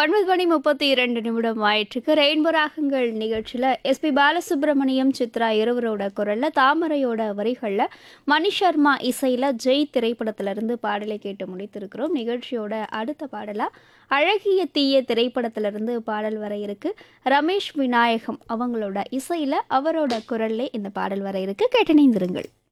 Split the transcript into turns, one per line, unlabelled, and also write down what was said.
9:32 ஆயிற்றுக்கு rainbow ராகங்கள் நிகழ்ச்சியில் SP Balasubramaniam Chitra இருவரோட குரலில் தாமரையோட வரிகளில் மணி சர்மா இசையில் ஜெய் திரைப்படத்திலிருந்து பாடலை கேட்டு முடித்திருக்கிறோம். நிகழ்ச்சியோட அடுத்த பாடலாக அழகிய தீய திரைப்படத்திலிருந்து பாடல் வர இருக்கு. ரமேஷ் விநாயகம் அவங்களோட இசையில் அவரோட குரல்ல இந்த பாடல் வர இருக்கு. கேட்டணிந்திருங்கள்.